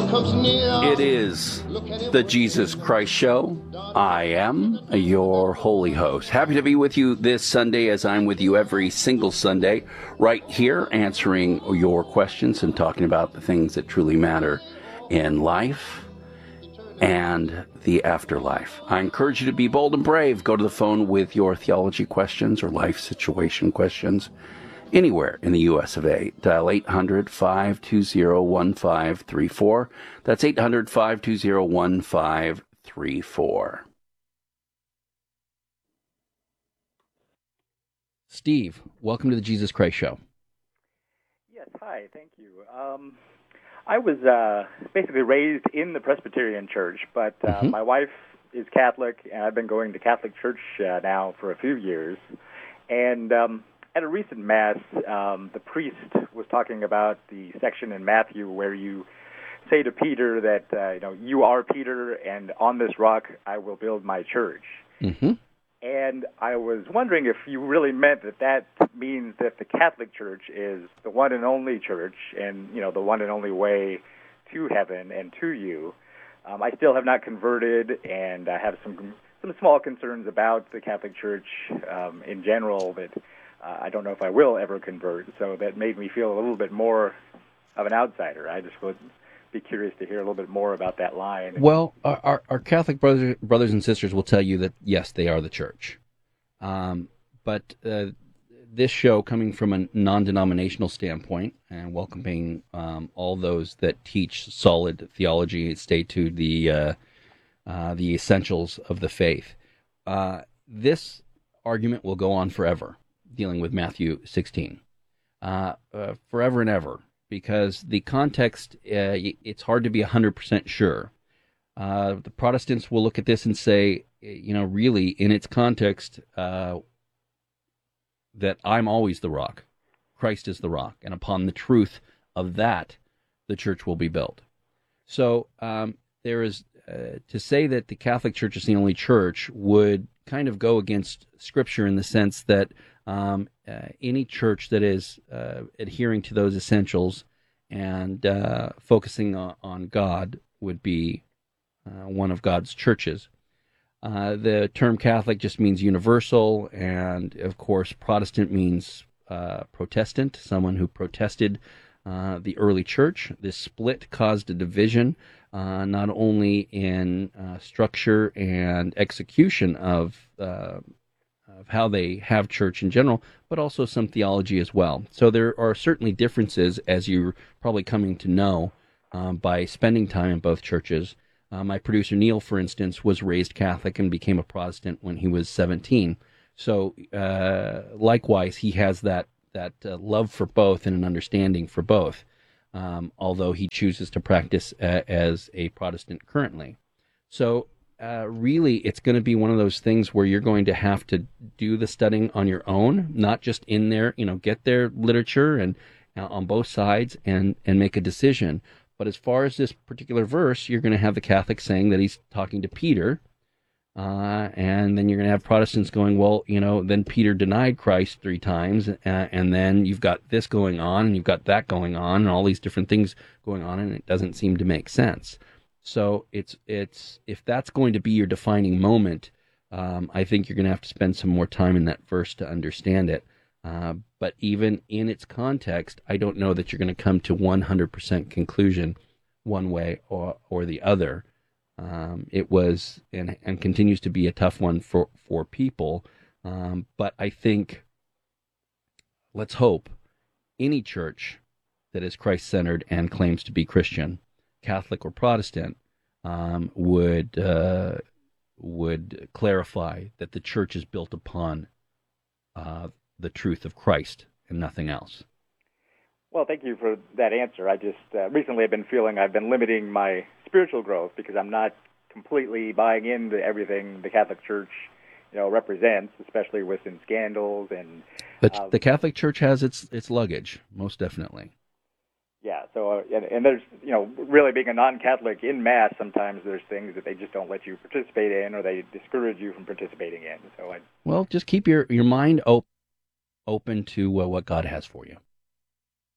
It is the Jesus Christ Show. I am your holy host. Happy to be with you this Sunday, as I'm with you every single Sunday, right here answering your questions and talking about the things that truly matter in life and the afterlife. I encourage you to be bold and brave. Go to the phone with your theology questions or life situation questions anywhere in the U.S. of A. Dial 800-520-1534. That's 800-520-1534. Steve, welcome to the Jesus Christ Show. Yes, hi, thank you. I was basically raised in the Presbyterian Church, but my wife is Catholic, and I've been going to Catholic Church now for a few years. And at a recent Mass, the priest was talking about the section in Matthew where you say to Peter that, you are Peter, and on this rock I will build my church. Mm-hmm. And I was wondering if you really meant that means that the Catholic Church is the one and only church and, the one and only way to heaven and to you. I still have not converted, and I have some small concerns about the Catholic Church in general that I don't know if I will ever convert, so that made me feel a little bit more of an outsider. I just would be curious to hear a little bit more about that line. Well, our Catholic brothers and sisters will tell you that, yes, they are the church. But this show, coming from a non-denominational standpoint and welcoming all those that teach solid theology, stay to the essentials of the faith, this argument will go on forever, dealing with Matthew 16, forever and ever, because the context, it's hard to be 100% sure. The Protestants will look at this and say, really, in its context, that I'm always the rock. Christ is the rock, and upon the truth of that, the church will be built. So there is, to say that the Catholic Church is the only church would kind of go against Scripture in the sense that any church that is adhering to those essentials and focusing on God would be one of God's churches. The term Catholic just means universal, and of course Protestant means Protestant, someone who protested the early church. This split caused a division not only in structure and execution of how they have church in general, but also some theology as well. So there are certainly differences, as you're probably coming to know by spending time in both churches. My producer Neil, for instance, was raised Catholic and became a Protestant when he was 17. So likewise, he has that love for both and an understanding for both, although he chooses to practice as a Protestant currently. So really, it's going to be one of those things where you're going to have to do the studying on your own, not just in there, get their literature and on both sides and make a decision. But as far as this particular verse, you're going to have the Catholics saying that he's talking to Peter, and then you're going to have Protestants going, well, then Peter denied Christ 3 times, and then you've got this going on, and you've got that going on, and all these different things going on, and it doesn't seem to make sense. So it's if that's going to be your defining moment, I think you're going to have to spend some more time in that verse to understand it. But even in its context, I don't know that you're going to come to 100% conclusion one way or the other. It was and continues to be a tough one for people. But I think, let's hope, any church that is Christ-centered and claims to be Christian, Catholic or Protestant, would clarify that the church is built upon the truth of Christ and nothing else. Well, thank you for that answer. I just recently I've been feeling I've been limiting my spiritual growth because I'm not completely buying into everything the Catholic Church, represents, especially within scandals and. But the Catholic Church has its luggage, most definitely. Yeah. So and there's really being a non-Catholic in Mass, sometimes there's things that they just don't let you participate in, or they discourage you from participating in. So well, just keep your mind open to what God has for you.